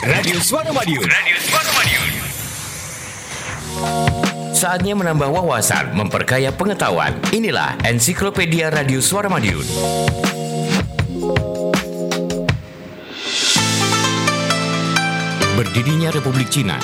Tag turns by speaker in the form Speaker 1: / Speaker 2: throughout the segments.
Speaker 1: Radio Suara Madiun. Radio Suara Madiun. Saatnya menambah wawasan, memperkaya pengetahuan. Inilah Ensiklopedia Radio Suara Madiun. Berdirinya Republik Cina.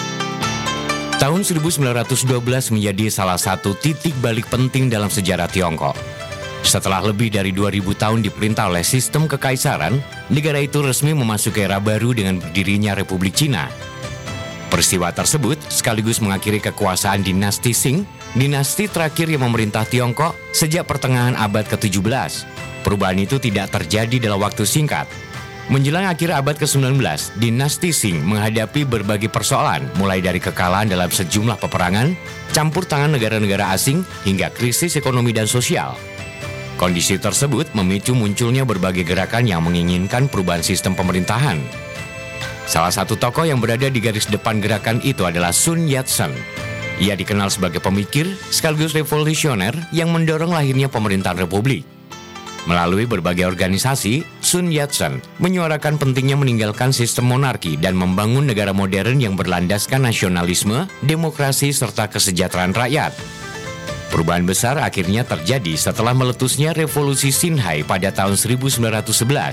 Speaker 1: Tahun 1912 menjadi salah satu titik balik penting dalam sejarah Tiongkok. Setelah lebih dari 2000 tahun diperintah oleh sistem kekaisaran, negara itu resmi memasuki era baru dengan berdirinya Republik Cina. Peristiwa tersebut sekaligus mengakhiri kekuasaan dinasti Qing, dinasti terakhir yang memerintah Tiongkok sejak pertengahan abad ke-17. Perubahan itu tidak terjadi dalam waktu singkat. Menjelang akhir abad ke-19, dinasti Qing menghadapi berbagai persoalan, mulai dari kekalahan dalam sejumlah peperangan, campur tangan negara-negara asing, hingga krisis ekonomi dan sosial. Kondisi tersebut memicu munculnya berbagai gerakan yang menginginkan perubahan sistem pemerintahan. Salah satu tokoh yang berada di garis depan gerakan itu adalah Sun Yat-sen. Ia dikenal sebagai pemikir sekaligus revolusioner yang mendorong lahirnya pemerintahan republik. Melalui berbagai organisasi, Sun Yat-sen menyuarakan pentingnya meninggalkan sistem monarki dan membangun negara modern yang berlandaskan nasionalisme, demokrasi, serta kesejahteraan rakyat. Perubahan besar akhirnya terjadi setelah meletusnya Revolusi Xinhai pada tahun 1911.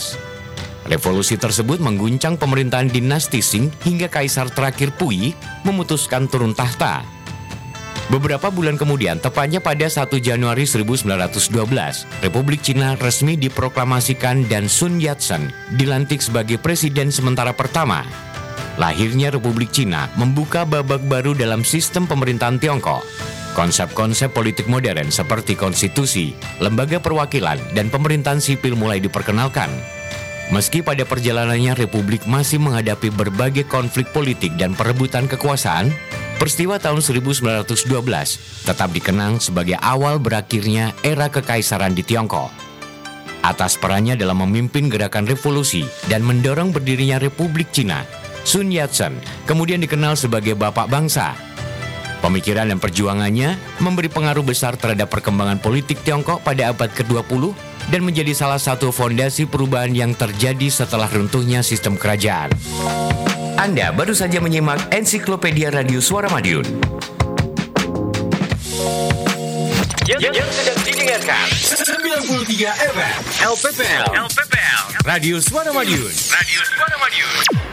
Speaker 1: Revolusi tersebut mengguncang pemerintahan dinasti Qing hingga kaisar terakhir Puyi memutuskan turun tahta. Beberapa bulan kemudian, tepatnya pada 1 Januari 1912, Republik Cina resmi diproklamasikan dan Sun Yat-sen dilantik sebagai presiden sementara pertama. Lahirnya Republik Cina membuka babak baru dalam sistem pemerintahan Tiongkok. Konsep-konsep politik modern seperti konstitusi, lembaga perwakilan, dan pemerintahan sipil mulai diperkenalkan. Meski pada perjalanannya Republik masih menghadapi berbagai konflik politik dan perebutan kekuasaan, peristiwa tahun 1912 tetap dikenang sebagai awal berakhirnya era kekaisaran di Tiongkok. Atas perannya dalam memimpin gerakan revolusi dan mendorong berdirinya Republik Cina, Sun Yat-sen kemudian dikenal sebagai Bapak Bangsa. Pemikiran dan perjuangannya memberi pengaruh besar terhadap perkembangan politik Tiongkok pada abad ke-20 dan menjadi salah satu fondasi perubahan yang terjadi setelah runtuhnya sistem kerajaan. Anda baru saja menyimak Ensiklopedia Radio Suara Madiun. Yang sedang didengarkan 93 FM LPPL Radio Suara Madiun. Radio Suara Madiun.